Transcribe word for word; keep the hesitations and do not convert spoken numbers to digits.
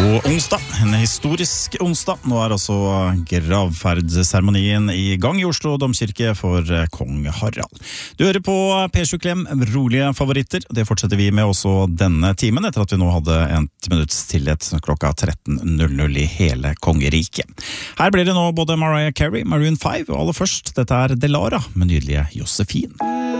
God onsdag, en historisk onsdag. Nå er altså gravferdsseremonien i gang i Oslo Domkirke for kong Harald. Du hører på P sju Klem, rolige favoritter. Det fortsetter vi med også denne timen, etter at vi nå hadde et minutt stillhet klokka tretten null null i hele kongeriket. Her blir det nå både Mariah Carey, Maroon five, og aller først, dette er Delara med nydelige Josefin.